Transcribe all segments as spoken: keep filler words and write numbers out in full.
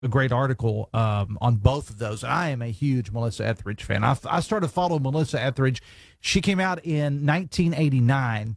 a great article um, on both of those. I am a huge Melissa Etheridge fan. I, I started following Melissa Etheridge. She came out in nineteen eighty-nine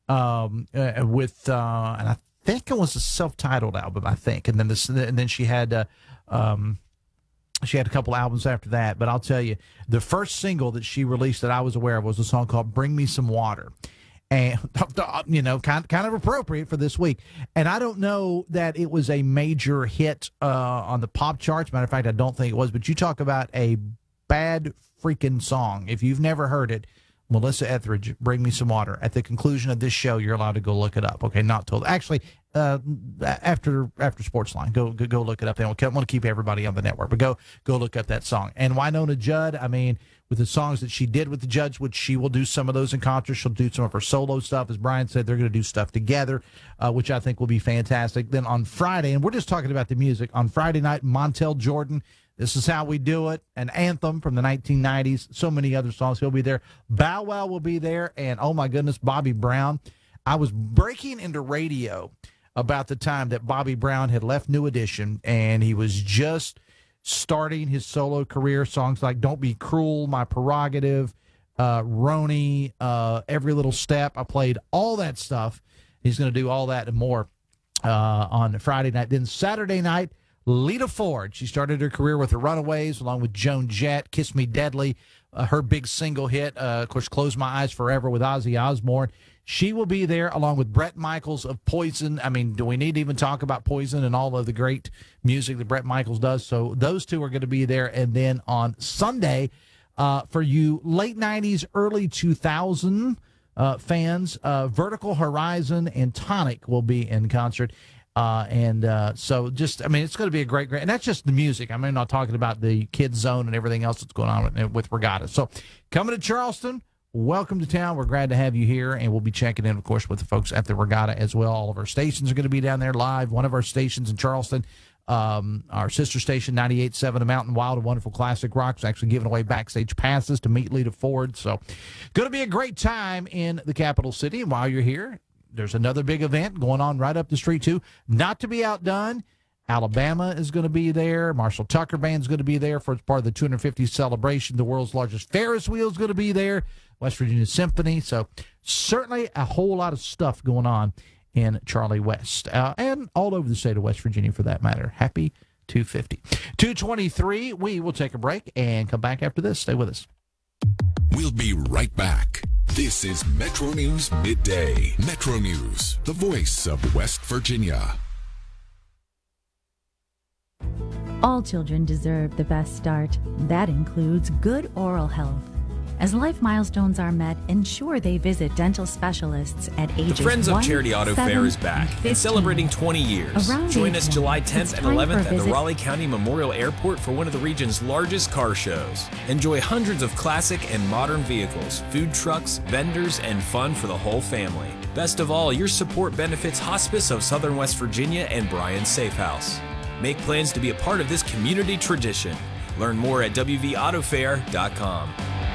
um, uh, with, uh, and I think it was a self-titled album, I think. And then this, and then she had, uh, um, she had a couple albums after that. But I'll tell you, the first single that she released that I was aware of was a song called "Bring Me Some Water." And, you know, kind, kind of appropriate for this week. And I don't know that it was a major hit uh, on the pop charts. Matter of fact, I don't think it was. But you talk about a bad freaking song. If you've never heard it, Melissa Etheridge, "Bring Me Some Water." At the conclusion of this show, you're allowed to go look it up. Okay, not told. Actually, uh, after after Sportsline, go, go go look it up. They don't want to keep everybody on the network, but go go look up that song. And Wynonna Judd, I mean, with the songs that she did with the Judds, which she will do some of those in concert. She'll do some of her solo stuff. As Brian said, they're going to do stuff together, uh, which I think will be fantastic. Then on Friday, and we're just talking about the music, on Friday night, Montel Jordan, "This Is How We Do It," an anthem from the nineteen nineties, so many other songs. He'll be there. Bow Wow will be there, and oh my goodness, Bobby Brown. I was breaking into radio about the time that Bobby Brown had left New Edition, and he was just starting his solo career. Songs like "Don't Be Cruel," "My Prerogative," uh, "Roni," uh, "Every Little Step." I played all that stuff. He's going to do all that and more uh, on Friday night. Then Saturday night, Lita Ford. She started her career with the Runaways along with Joan Jett, "Kiss Me Deadly," uh, her big single hit, uh, of course, "Close My Eyes Forever" with Ozzy Osbourne. She will be there along with Bret Michaels of Poison. I mean, do we need to even talk about Poison and all of the great music that Bret Michaels does? So those two are going to be there. And then on Sunday, uh, for you late nineties, early two thousand uh, fans, uh, Vertical Horizon and Tonic will be in concert. Uh, and uh, so just, I mean, it's going to be a great, great, and that's just the music. I mean, I'm not talking about the kids zone and everything else that's going on with, with Regatta. So coming to Charleston, welcome to town. We're glad to have you here, and we'll be checking in, of course, with the folks at the Regatta as well. All of our stations are going to be down there live. One of our stations in Charleston, um, our sister station, ninety-eight point seven, A Mountain Wild and Wonderful Classic Rock, is actually giving away backstage passes to meet Lita Ford. So going to be a great time in the capital city. And while you're here, there's another big event going on right up the street, too. Not to be outdone, Alabama is going to be there. Marshall Tucker Band is going to be there for part of the two hundred fiftieth celebration. The world's largest Ferris wheel is going to be there. West Virginia Symphony. So certainly a whole lot of stuff going on in Charlie West uh, and all over the state of West Virginia for that matter. Happy two fifty. two twenty-three, we will take a break and come back after this. Stay with us. We'll be right back. This is Metro News Midday. Metro News, the voice of West Virginia. All children deserve the best start. That includes good oral health. As life milestones are met, ensure they visit dental specialists at ages The Friends of one, Charity Auto seven, Fair is back and and celebrating twenty years. Around Join us age July one, tenth it's and time eleventh for at a the visit. Raleigh County Memorial Airport for one of the region's largest car shows. Enjoy hundreds of classic and modern vehicles, food trucks, vendors, and fun for the whole family. Best of all, your support benefits Hospice of Southern West Virginia and Bryan Safe House. Make plans to be a part of this community tradition. Learn more at w v auto fair dot com.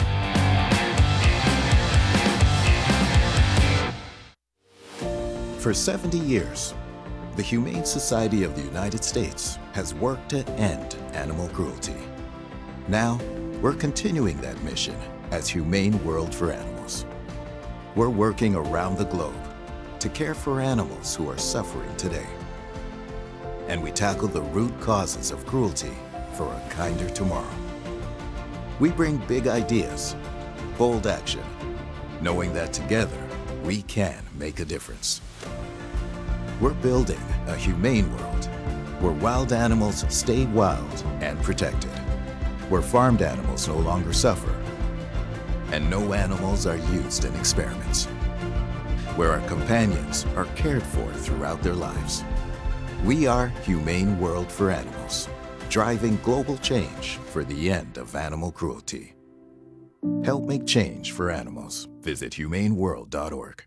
For seventy years, the Humane Society of the United States has worked to end animal cruelty. Now, we're continuing that mission as Humane World for Animals. We're working around the globe to care for animals who are suffering today. And we tackle the root causes of cruelty for a kinder tomorrow. We bring big ideas, bold action, knowing that together we can make a difference. We're building a humane world where wild animals stay wild and protected, where farmed animals no longer suffer, and no animals are used in experiments, where our companions are cared for throughout their lives. We are Humane World for Animals, driving global change for the end of animal cruelty. Help make change for animals. Visit humane world dot org.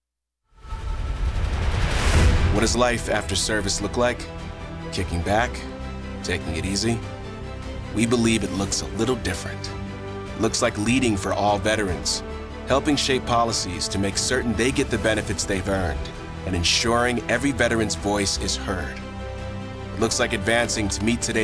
What does life after service look like? Kicking back? Taking it easy? We believe it looks a little different. It looks like leading for all veterans, helping shape policies to make certain they get the benefits they've earned, and ensuring every veteran's voice is heard. It looks like advancing to meet today's